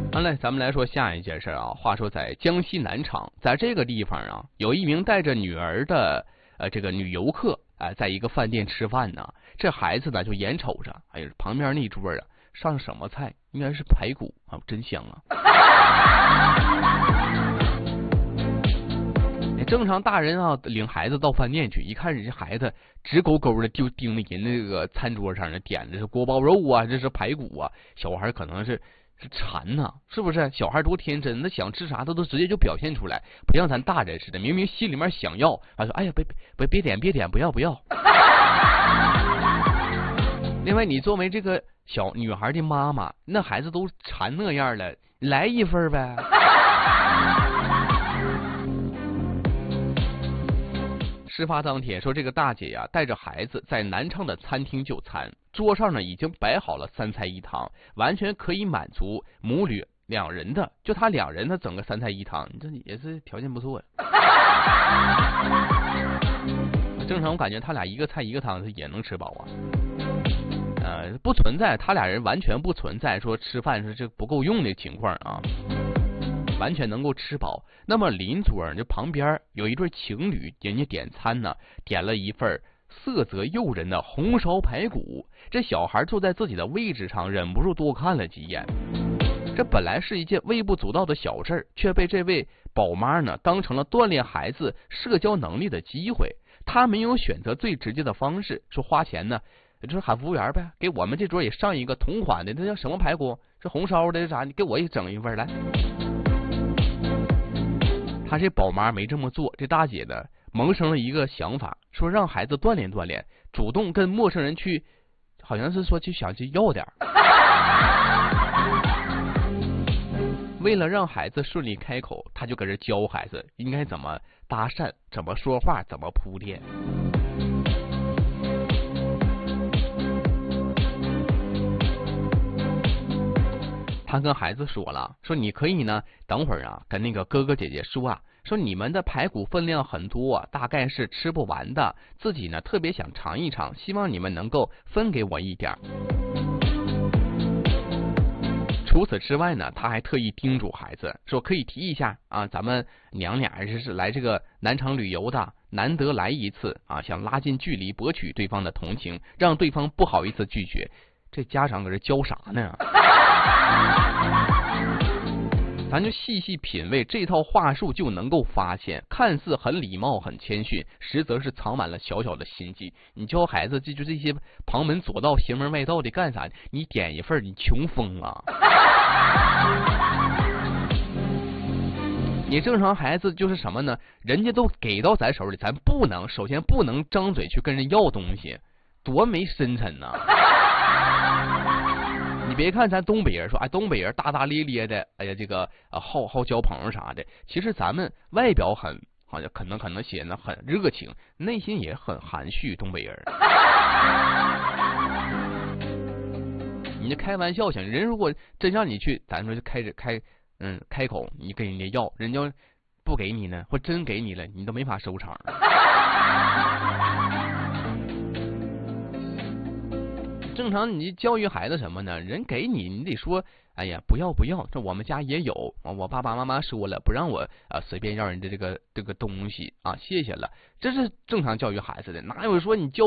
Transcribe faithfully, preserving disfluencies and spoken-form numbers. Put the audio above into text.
好嘞，咱们来说下一件事啊。话说在江西南昌，在这个地方啊，有一名带着女儿的呃这个女游客啊、呃，在一个饭店吃饭呢。这孩子呢就眼瞅着，哎呀，旁边那桌啊上什么菜？应该是排骨啊，真香啊！正常大人啊领孩子到饭店去，一看人家孩子直勾勾的就盯着人那个餐桌上呢，点的是锅包肉啊，这是排骨啊。小孩可能是是馋呐、啊，是不是？小孩多天真，那想吃啥他都直接就表现出来，不像咱大人似的，明明心里面想要，他说哎呀别别别点别点，不要不要。另外，你作为这个小女孩的妈妈，那孩子都馋那样了，来一份呗。事发当天，说这个大姐呀、啊、带着孩子在南昌的餐厅就餐，桌上呢已经摆好了三菜一汤，完全可以满足母女两人的，就他两人的整个三菜一汤，你这也是条件不错呀。正常我感觉他俩一个菜一个汤也能吃饱啊。呃，不存在他俩人完全不存在说吃饭是这不够用的情况啊。完全能够吃饱。那么邻桌就旁边有一对情侣，人家点餐呢，点了一份色泽诱人的红烧排骨。这小孩坐在自己的位置上，忍不住多看了几眼。这本来是一件微不足道的小事，却被这位宝妈呢当成了锻炼孩子社交能力的机会。她没有选择最直接的方式，说花钱呢，就是喊服务员呗，给我们这桌也上一个同款的，那叫什么排骨？是红烧的啥？你给我也整一份来。他这宝妈没这么做，这大姐呢萌生了一个想法，说让孩子锻炼锻炼，主动跟陌生人去，好像是说去想去要点。为了让孩子顺利开口，他就搁这教孩子应该怎么搭讪，怎么说话，怎么铺垫。他跟孩子说了，说你可以呢，等会儿啊，跟那个哥哥姐姐说啊，说你们的排骨分量很多，大概是吃不完的，自己呢特别想尝一尝，希望你们能够分给我一点。除此之外呢，他还特意叮嘱孩子说，可以提一下啊，咱们娘俩是来这个南昌旅游的，难得来一次啊，想拉近距离，博取对方的同情，让对方不好意思拒绝。这家长搁这教啥呢？咱就细细品味这套话术，就能够发现，看似很礼貌很谦逊，实则是藏满了小小的心机。你教孩子这就这些旁门左道邪门外道的干啥？你点一份你穷疯啊！你正常孩子就是什么呢？人家都给到咱手里，咱不能首先不能张嘴去跟人要东西，多没深沉呐！你别看咱东北人说，哎，东北人大大咧咧的，哎呀，这个啊好好交朋友啥的。其实咱们外表很好像可能可能显得很热情，内心也很含蓄。东北人，你就开玩笑想，人如果真让你去，咱说就开始开嗯开口，你跟人家要，人家不给你呢，或真给你了，你都没法收场。正常你教育孩子什么呢？人给你，你得说，哎呀，不要不要，这我们家也有，我爸爸妈妈说了，不让我啊随便要人家这个这个东西啊，谢谢了，这是正常教育孩子的，哪有说你教